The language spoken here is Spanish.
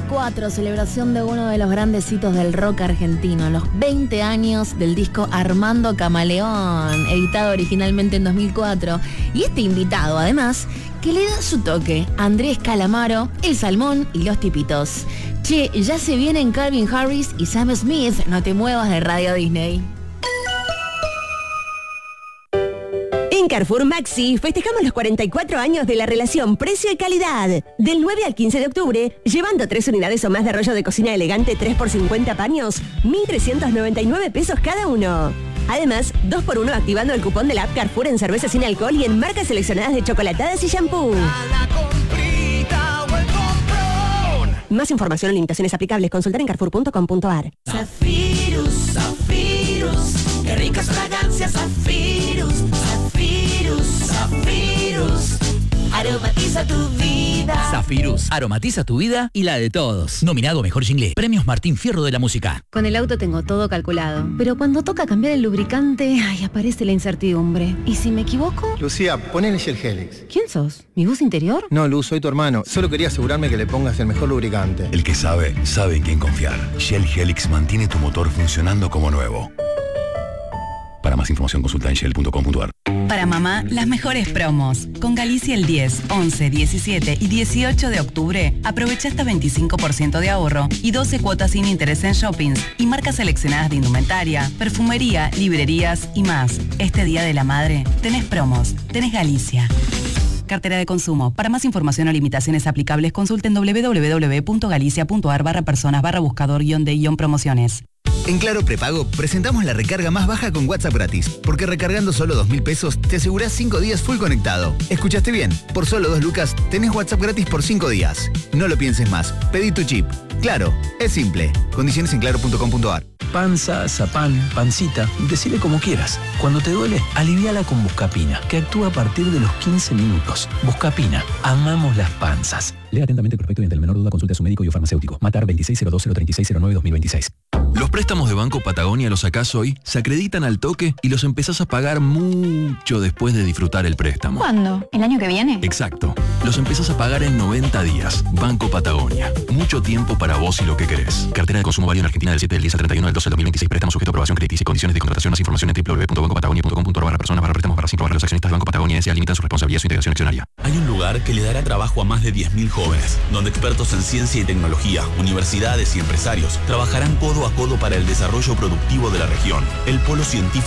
2004, celebración de uno de los grandes hitos del rock argentino, los 20 años del disco Armando Camaleón, editado originalmente en 2004. Y este invitado, además, que le da su toque, Andrés Calamaro, El Salmón y Los Tipitos. Che, ya se vienen Calvin Harris y Sam Smith, no te muevas de Radio Disney. En Carrefour Maxi festejamos los 44 años de la relación precio y calidad. Del 9 al 15 de octubre, llevando 3 unidades o más de rollo de cocina elegante 3x50 paños, 1.399 pesos cada uno. Además, 2x1 activando el cupón de la app Carrefour en cerveza sin alcohol y en marcas seleccionadas de chocolatadas y shampoo. Más información o limitaciones aplicables, consultar en carrefour.com.ar. Zafirus, Zafirus, qué ricas fragancias, Zafirus, Zafirus, Zafirus, aromatiza tu vida. Zafirus, aromatiza tu vida y la de todos. Nominado Mejor Jingle, Premios Martín Fierro de la Música. Con el auto tengo todo calculado, pero cuando toca cambiar el lubricante, aparece la incertidumbre. ¿Y si me equivoco? Lucía, ponele Shell Helix. ¿Quién sos? ¿Mi voz interior? No, Luz, soy tu hermano. Solo quería asegurarme que le pongas el mejor lubricante. El que sabe, sabe en quién confiar. Shell Helix mantiene tu motor funcionando como nuevo. Para más información consulta en shell.com.ar. Para mamá, las mejores promos. Con Galicia el 10, 11, 17 y 18 de octubre, aprovecha hasta 25% de ahorro y 12 cuotas sin interés en shoppings y marcas seleccionadas de indumentaria, perfumería, librerías y más. Este Día de la Madre, tenés promos, tenés Galicia. Cartera de consumo. Para más información o limitaciones aplicables, consulten www.galicia.ar/personas/buscador-de-promociones. En Claro Prepago presentamos la recarga más baja con WhatsApp gratis, porque recargando solo 2.000 pesos te asegurás 5 días full conectado. ¿Escuchaste bien? Por solo 2 lucas tenés WhatsApp gratis por 5 días. No lo pienses más. Pedí tu chip. Claro, es simple. Condiciones en claro.com.ar. Panza, zapán, pancita, decile como quieras. Cuando te duele, aliviala con Buscapina, que actúa a partir de los 15 minutos. Buscapina, amamos las panzas. Lea atentamente el prospecto y ante el menor duda consulte a su médico y o farmacéutico. Matar 2602-03609-2026. Los préstamos de Banco Patagonia los sacás hoy, se acreditan al toque y los empezás a pagar mucho después de disfrutar el préstamo. ¿Cuándo? ¿El año que viene? Exacto. Los empezás a pagar en 90 días. Banco Patagonia. Mucho tiempo para vos y lo que querés. Cartera de consumo válida en Argentina del 7 del 10 al 31 del 12 del 2026. Préstamo sujeto a aprobación crediticia y condiciones de contratación. Más información en www.bancopatagonia.com.ar/personas/préstamos /préstamos /Cintas. Banco Patagonia S.A. limitan su responsabilidad y su integración accionaria. Hay un lugar que le dará trabajo a más de 10.000 jóvenes, donde expertos en ciencia y tecnología, universidades y empresarios trabajarán codo a codo para el desarrollo productivo de la región. El Polo Científico